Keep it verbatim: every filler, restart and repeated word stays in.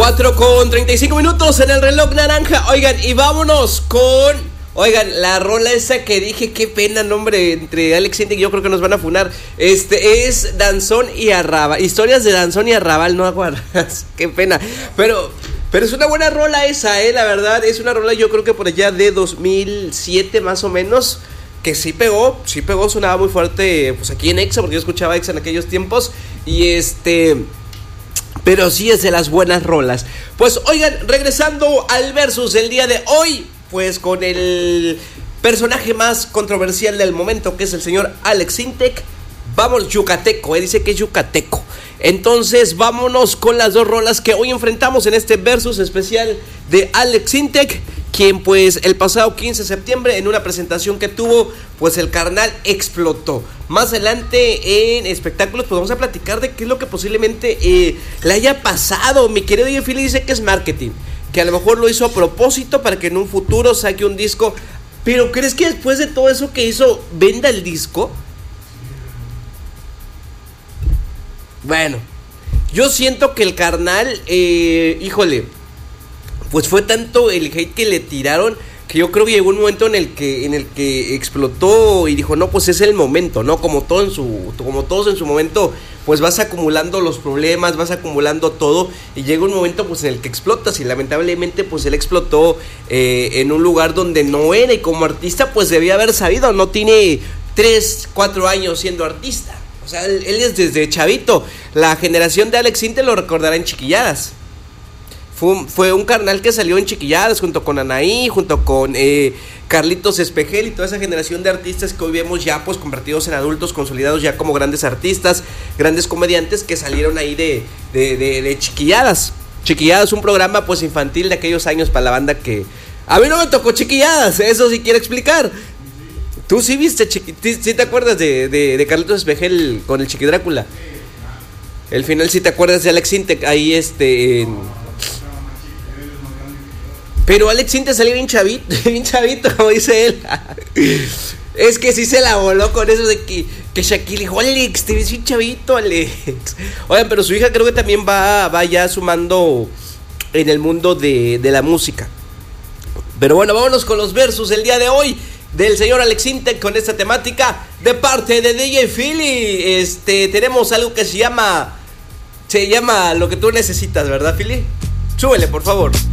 cuatro con treinta y cinco minutos en el reloj naranja. Oigan, y vámonos con... Oigan, la rola esa que dije, qué pena, nombre, entre Alex Sintek y yo creo que nos van a funar. Este es Danzón y Arrabal. Historias de Danzón y Arrabal, no aguardas. Qué pena. Pero, pero es una buena rola esa, eh, la verdad. Es una rola, yo creo que por allá de dos mil siete más o menos. Que sí pegó, sí pegó, sonaba muy fuerte, pues aquí en Exa, porque yo escuchaba Exa en aquellos tiempos. Y este... Pero sí es de las buenas rolas. Pues oigan, regresando al versus del día de hoy, pues con el personaje más controversial del momento, que es el señor Alex Sintek. Vamos, yucateco, eh, dice que es yucateco. Entonces vámonos con las dos rolas que hoy enfrentamos en este versus especial de Alex Sintek, quien pues el pasado quince de septiembre en una presentación que tuvo, pues el carnal explotó. Más adelante en espectáculos pues vamos a platicar de qué es lo que posiblemente eh, le haya pasado. Mi querido Jeffy dice que es marketing, que a lo mejor lo hizo a propósito para que en un futuro saque un disco. Pero ¿crees que después de todo eso que hizo venda el disco? Bueno, yo siento que el carnal, eh, híjole, pues fue tanto el hate que le tiraron que yo creo que llegó un momento en el que en el que explotó y dijo, no, pues es el momento, ¿no? Como todo en su como todos en su momento, pues vas acumulando los problemas, vas acumulando todo y llega un momento pues en el que explotas y lamentablemente pues él explotó eh, en un lugar donde no era y como artista pues debía haber sabido, no tiene tres, cuatro años siendo artista. O sea, él, él es desde chavito. La generación de Alex Sintek lo recordará en Chiquilladas. Fue un, fue un carnal que salió en Chiquilladas junto con Anaí, junto con eh, Carlitos Espejel y toda esa generación de artistas que hoy vemos ya pues convertidos en adultos, consolidados ya como grandes artistas, grandes comediantes que salieron ahí de, de, de, de Chiquilladas. Chiquilladas, un programa pues infantil de aquellos años para la banda que... A mí no me tocó Chiquilladas, eso sí quiero explicar. Tú sí viste, chiqui... ¿sí te acuerdas de, de, de Carlitos Espejel con el Chiqui Drácula? El final, ¿sí te acuerdas de Alex Sintek ahí este... En... Pero Alex Sintek salió bien chavito, bien chavito, como dice él. Es que sí se la voló con eso de que, que Shaquille dijo, Alex, te ves bien chavito, Alex. Oigan, pero su hija creo que también va, va ya sumando en el mundo de, de la música. Pero bueno, vámonos con los versus del día de hoy del señor Alex Sintek con esta temática de parte de D J Philly. Este, tenemos algo que se llama, se llama Lo que tú necesitas, ¿verdad, Philly? Súbele, por favor.